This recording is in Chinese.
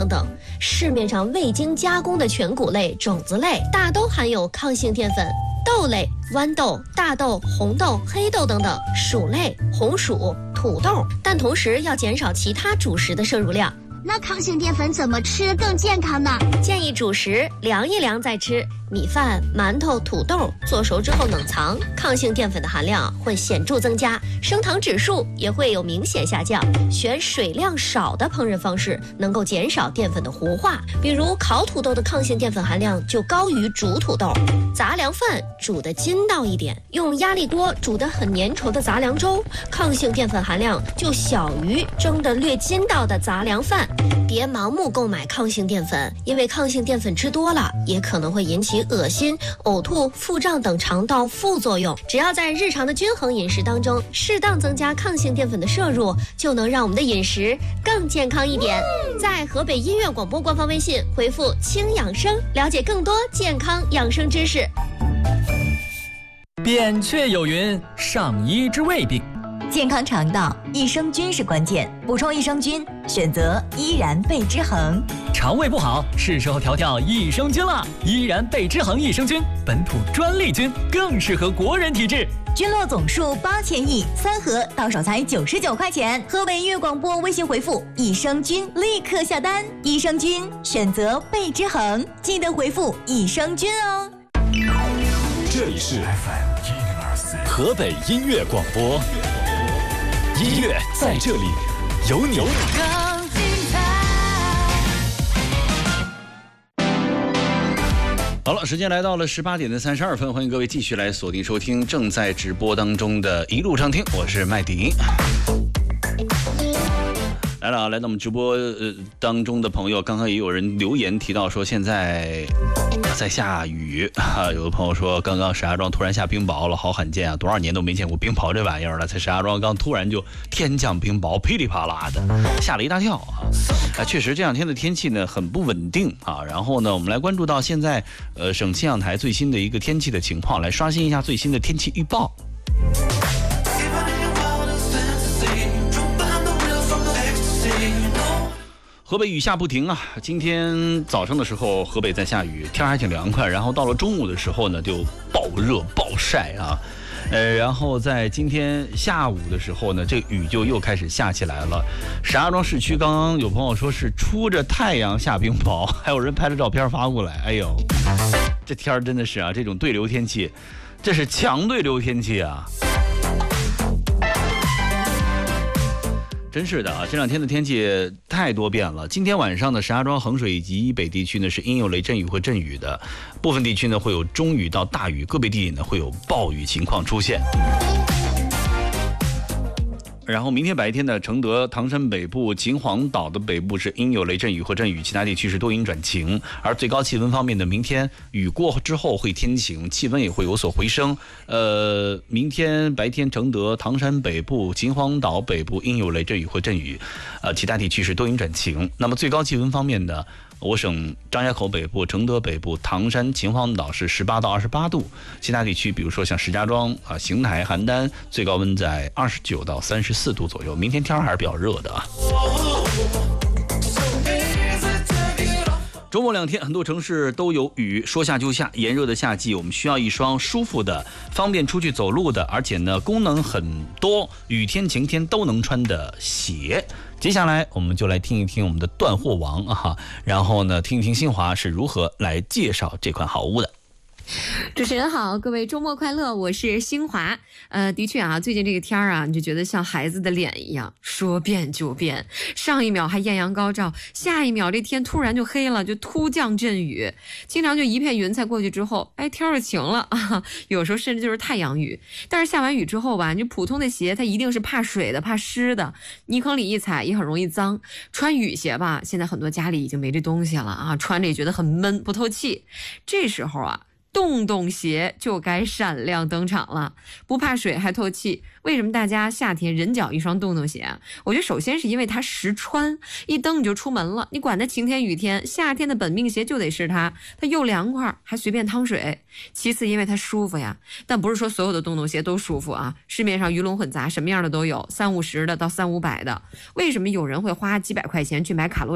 等等。市面上未经加工的全谷类、种子类大都含有抗性淀粉。豆类、豌豆、大豆、红豆、黑豆等等，薯类、红薯、土豆，但同时要减少其他主食的摄入量。 那抗性淀粉怎么吃更健康呢？ 建议主食凉一凉再吃，米饭、馒头、土豆做熟之后冷藏，抗性淀粉的含量会显著增加，升糖指数也会有明显下降。选水量少的烹饪方式，能够减少淀粉的糊化，比如烤土豆的抗性淀粉含量就高于煮土豆。杂粮饭煮得筋道一点，用压力锅煮得很粘稠的杂粮粥，抗性淀粉含量就小于蒸得略筋道的杂粮饭。别盲目购买抗性淀粉，因为抗性淀粉吃多了也可能会引起恶心、呕吐、腹胀等肠道副作用。只要在日常的均衡饮食当中适当增加抗性淀粉的摄入，就能让我们的饮食更健康一点。在河北音乐广播官方微信回复轻养生，了解更多健康养生知识。 扁鹊有云，上医之未病。 健康肠道，益生菌是关键，补充益生菌，选择依然贝之恒。 肠胃不好，是时候调调益生菌了。依然贝之恒益生菌，本土专利菌，更适合国人体质。 菌落总数8000亿，3盒到手才99块钱。河北音乐广播微信回复益生菌，立刻下单。益生菌选择贝之恒，记得回复益生菌哦。 这里是 FM 河北音乐广播，音乐在这里，有你。 好了，时间来到了18点32分，欢迎各位继续来锁定收听正在直播当中的一路畅听，我是麦迪。来了，来到我们直播当中的朋友，刚刚也有人留言提到说现在在下雨啊，有的朋友说刚刚石家庄突然下冰雹了，好罕见啊，多少年都没见过冰雹这玩意儿了，在石家庄刚突然就天降冰雹，噼里啪啦的，吓了一大跳啊！确实这两天的天气呢很不稳定啊。然后呢，我们来关注到现在省气象台最新的一个天气的情况，来刷新一下最新的天气预报。河北雨下不停啊！今天早上的时候，河北在下雨，天还挺凉快。然后到了中午的时候呢，就暴热暴晒啊。然后在今天下午的时候呢，这雨就又开始下起来了。石家庄市区刚刚有朋友说是出着太阳下冰雹，还有人拍了照片发过来。哎呦，这天真的是啊，这种对流天气，这是强对流天气啊！真是的啊，这两天的天气太多变了。今天晚上呢，石家庄、衡水以及以北地区呢是阴有雷阵雨或阵雨的，部分地区呢会有中雨到大雨，个别地点呢会有暴雨情况出现。然后明天白天呢，承德、唐山北部、秦皇岛的北部是阴有雷阵雨或阵雨，其他地区是多云转晴。而最高气温方面呢，明天雨过之后会天晴，气温也会有所回升。明天白天承德、唐山北部、秦皇岛北部阴有雷阵雨或阵雨，其他地区是多云转晴。那么最高气温方面呢，我省张家口北部、承德北部、唐山、秦皇岛是18到28度，其他地区比如说像石家庄啊、邢台、邯郸，最高温在29到34度左右。明天天还是比较热的啊。周末2天，很多城市都有雨，说下就下。炎热的夏季，我们需要一双舒服的、方便出去走路的，而且呢功能很多，雨天晴天都能穿的鞋。接下来我们就来听一听我们的断货王啊，然后呢听一听新华是如何来介绍这款好物的。 主持人好，各位周末快乐，我是新华。的确啊，最近这个天啊，你就觉得像孩子的脸一样，说变就变。上一秒还艳阳高照，下一秒这天突然就黑了，就突降阵雨，经常就一片云彩过去之后，哎，天就晴了啊。有时候甚至就是太阳雨。但是下完雨之后吧，你普通的鞋它一定是怕水的、怕湿的，泥坑里一踩也很容易脏。穿雨鞋吧，现在很多家里已经没这东西了啊，穿着也觉得很闷，不透气。这时候啊，洞洞鞋就该闪亮登场了，不怕水还透气。为什么大家夏天人脚一双洞洞鞋啊？我觉得首先是因为它实穿，一蹬你就出门了，你管它晴天雨天，夏天的本命鞋就得是它，它又凉快还随便趟水。其次因为它舒服呀，但不是说所有的洞洞鞋都舒服啊，市面上鱼龙混杂，什么样的都有，350的到300-500的。为什么有人会花几百块钱去买卡罗